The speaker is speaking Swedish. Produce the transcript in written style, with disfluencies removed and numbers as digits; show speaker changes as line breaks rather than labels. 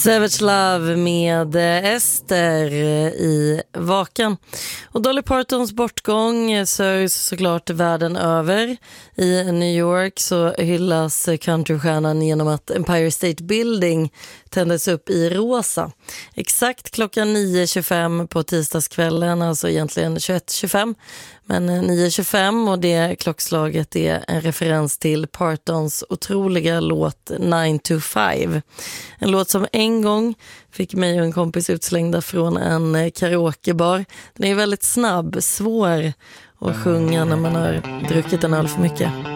Savage Love med Ester i Vaken. Och Dolly Partons bortgång sörjs såklart världen över. I New York så hyllas countrystjärnan genom att Empire State Building tändes upp i rosa. Exakt klockan 9.25 på tisdagskvällen, alltså egentligen 21.25. Men 9.25, och det klockslaget är en referens till Partons otroliga låt 9 to 5. En låt som en gång fick mig och en kompis utslängda från en karaokebar. Den är väldigt snabb, svår att sjunga när man har druckit en öl för mycket.